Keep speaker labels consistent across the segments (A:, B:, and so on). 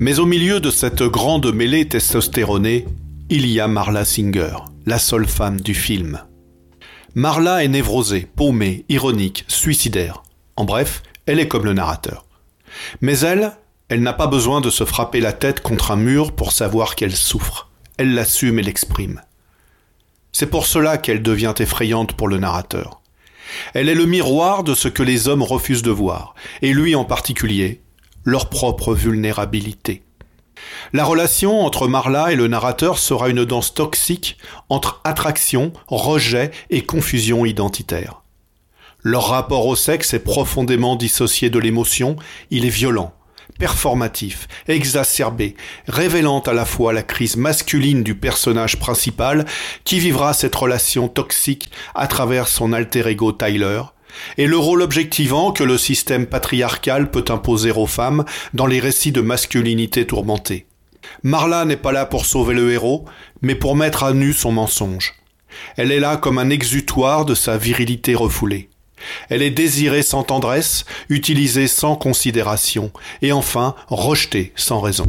A: Mais au milieu de cette grande mêlée testostéronée, il y a Marla Singer, la seule femme du film. Marla est névrosée, paumée, ironique, suicidaire. En bref, elle est comme le narrateur. Mais elle n'a pas besoin de se frapper la tête contre un mur pour savoir qu'elle souffre. Elle l'assume et l'exprime. C'est pour cela qu'elle devient effrayante pour le narrateur. Elle est le miroir de ce que les hommes refusent de voir, et lui en particulier, leur propre vulnérabilité. La relation entre Marla et le narrateur sera une danse toxique entre attraction, rejet et confusion identitaire. Leur rapport au sexe est profondément dissocié de l'émotion, il est violent, performatif, exacerbé, révélant à la fois la crise masculine du personnage principal qui vivra cette relation toxique à travers son alter ego Tyler, et le rôle objectivant que le système patriarcal peut imposer aux femmes dans les récits de masculinité tourmentée. Marla n'est pas là pour sauver le héros, mais pour mettre à nu son mensonge. Elle est là comme un exutoire de sa virilité refoulée. Elle est désirée sans tendresse, utilisée sans considération, et enfin rejetée sans raison.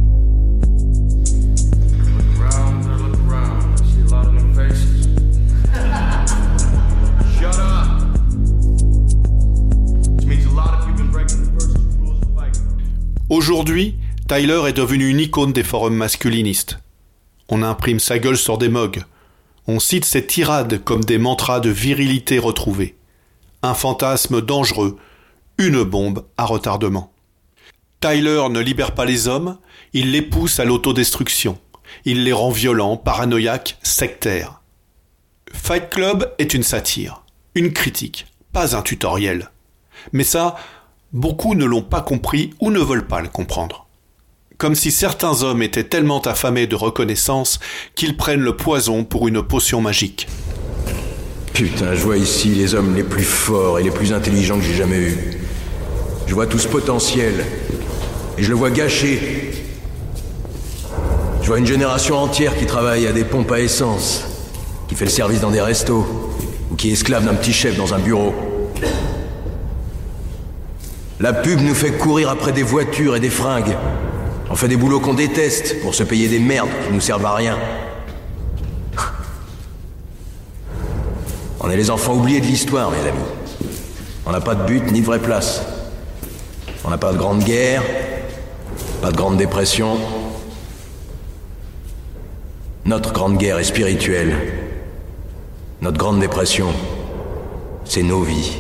A: Aujourd'hui, Tyler est devenu une icône des forums masculinistes. On imprime sa gueule sur des mugs. On cite ses tirades comme des mantras de virilité retrouvés. Un fantasme dangereux, une bombe à retardement. Tyler ne libère pas les hommes, il les pousse à l'autodestruction. Il les rend violents, paranoïaques, sectaires. Fight Club est une satire, une critique, pas un tutoriel. Mais ça, beaucoup ne l'ont pas compris ou ne veulent pas le comprendre. Comme si certains hommes étaient tellement affamés de reconnaissance qu'ils prennent le poison pour une potion magique.
B: Putain, je vois ici les hommes les plus forts et les plus intelligents que j'ai jamais eus. Je vois tout ce potentiel, et je le vois gâché. Je vois une génération entière qui travaille à des pompes à essence, qui fait le service dans des restos, ou qui est esclave d'un petit chef dans un bureau. La pub nous fait courir après des voitures et des fringues. On fait des boulots qu'on déteste pour se payer des merdes qui nous servent à rien. On est les enfants oubliés de l'histoire, mes amis. On n'a pas de but ni de vraie place. On n'a pas de grande guerre, pas de grande dépression. Notre grande guerre est spirituelle. Notre grande dépression, c'est nos vies.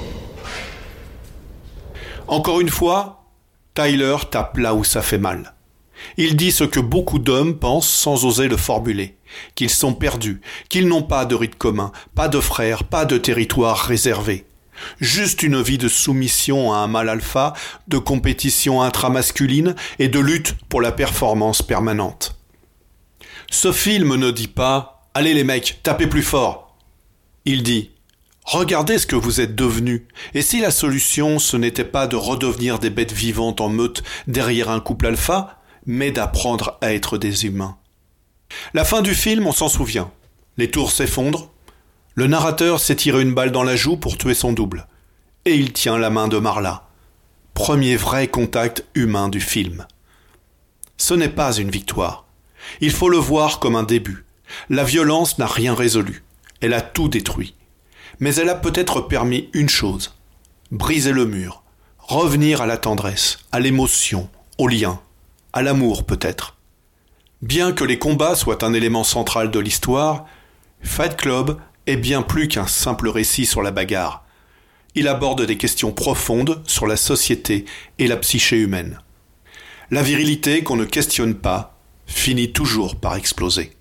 A: Encore une fois, Tyler tape là où ça fait mal. Il dit ce que beaucoup d'hommes pensent sans oser le formuler, qu'ils sont perdus, qu'ils n'ont pas de rite commun, pas de frères, pas de territoire réservé. Juste une vie de soumission à un mâle alpha, de compétition intramasculine et de lutte pour la performance permanente. Ce film ne dit pas « Allez les mecs, tapez plus fort !» Il dit « Regardez ce que vous êtes devenus, et si la solution ce n'était pas de redevenir des bêtes vivantes en meute derrière un couple alpha, mais d'apprendre à être des humains. » La fin du film, on s'en souvient. Les tours s'effondrent, le narrateur s'est tiré une balle dans la joue pour tuer son double, et il tient la main de Marla. Premier vrai contact humain du film. Ce n'est pas une victoire. Il faut le voir comme un début. La violence n'a rien résolu. Elle a tout détruit. Mais elle a peut-être permis une chose. Briser le mur. Revenir à la tendresse, à l'émotion, au lien, à l'amour peut-être. Bien que les combats soient un élément central de l'histoire, Fight Club est bien plus qu'un simple récit sur la bagarre. Il aborde des questions profondes sur la société et la psyché humaine. La virilité qu'on ne questionne pas finit toujours par exploser.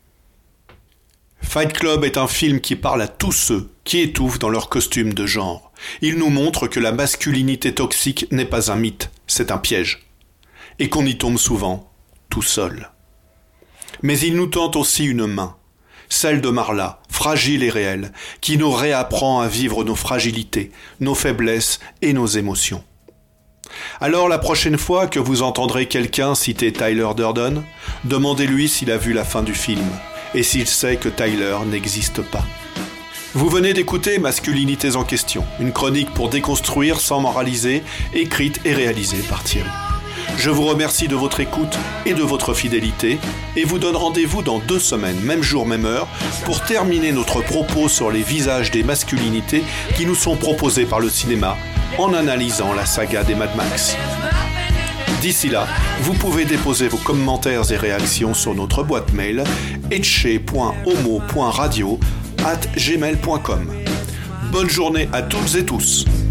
A: Fight Club est un film qui parle à tous ceux qui étouffent dans leur costume de genre. Il nous montre que la masculinité toxique n'est pas un mythe, c'est un piège. Et qu'on y tombe souvent, tout seul. Mais il nous tend aussi une main, celle de Marla, fragile et réelle, qui nous réapprend à vivre nos fragilités, nos faiblesses et nos émotions. Alors la prochaine fois que vous entendrez quelqu'un citer Tyler Durden, demandez-lui s'il a vu la fin du film et s'il sait que Tyler n'existe pas. Vous venez d'écouter Masculinités en question, une chronique pour déconstruire sans moraliser, écrite et réalisée par Thierry. Je Je vous remercie de votre écoute et de votre fidélité et vous donne rendez-vous dans 2 semaines, même jour, même heure, pour terminer notre propos sur les visages des masculinités qui nous sont proposés par le cinéma en analysant la saga des Mad Max. D'ici là, vous pouvez déposer vos commentaires et réactions sur notre boîte mail etche.homo.radio@gmail.com. Bonne journée à toutes et tous.